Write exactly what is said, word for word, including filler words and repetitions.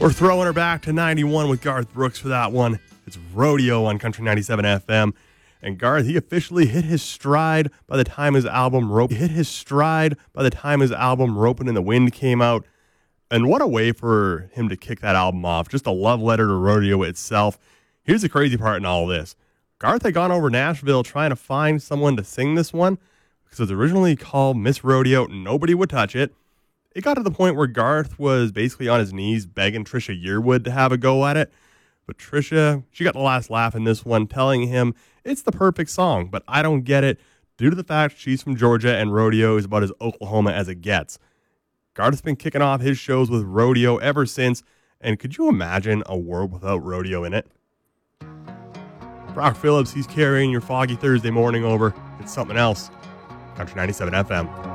We're throwing her back to ninety-one with Garth Brooks for that one. It's Rodeo on Country ninety-seven F M. And Garth, he officially hit his stride by the time his album Rope hit his stride by the time his album Ropin' in the Wind came out. And what a way for him to kick that album off. Just a love letter to rodeo itself. Here's the crazy part in all this. Garth had gone over Nashville trying to find someone to sing this one because it was originally called Miss Rodeo. Nobody would touch it. It got to the point where Garth was basically on his knees begging Trisha Yearwood to have a go at it. But Trisha, she got the last laugh in this one, telling him it's the perfect song, but I don't get it due to the fact she's from Georgia and rodeo is about as Oklahoma as it gets. Garth's been kicking off his shows with rodeo ever since, and could you imagine a world without rodeo in it? Brock Phillips, he's carrying your foggy Thursday morning over. It's something else. Country ninety-seven F M.